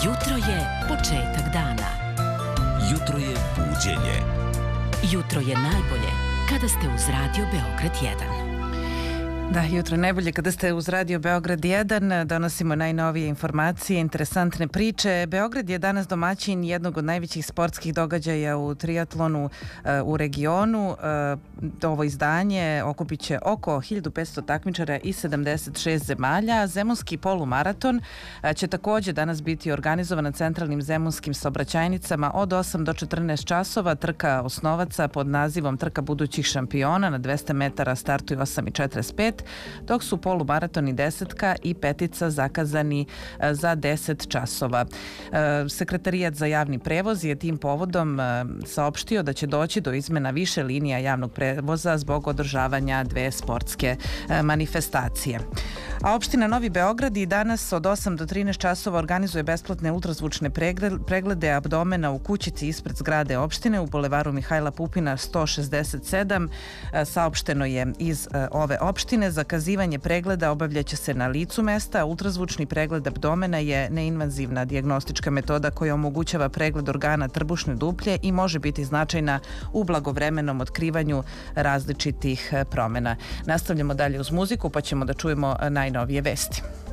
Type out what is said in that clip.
Jutro je početak dana. Jutro je buđenje. Jutro je najbolje kada ste uz Radio Beograd 1. Da, jutro najbolje kada ste uz Radio Beograd 1, donosimo najnovije informacije, interesantne priče. Beograd je danas domaćin jednog od najvećih sportskih događaja u triatlonu u regionu. Ovo izdanje okupit će oko 1500 takmičara iz 76 zemalja. Zemunski polumaraton će takođe danas biti organizovan na centralnim zemunskim saobraćajnicama od 8 do 14 časova. Trka osnovaca pod nazivom Trka budućih šampiona na 200 metara startuju 8:45, dok su polumaraton i desetka i petica zakazani za 10 časova. Sekretarijat za javni prevoz je tim povodom saopštio da će doći do izmena više linija javnog prevoza zbog održavanja dve sportske manifestacije. A opština Novi Beograd i danas od 8 do 13 časova organizuje besplatne ultrazvučne preglede abdomena u kućici ispred zgrade opštine u bulevaru Mihajla Pupina 167. Saopšteno je iz ove opštine. Zakazivanje pregleda obavljaće se na licu mesta. Ultrazvučni pregled abdomena je neinvazivna dijagnostička metoda koja omogućava pregled organa trbušne duplje i može biti značajna u blagovremenom otkrivanju različitih promena. Nastavljamo dalje uz muziku pa ćemo da čujemo najnovije vesti.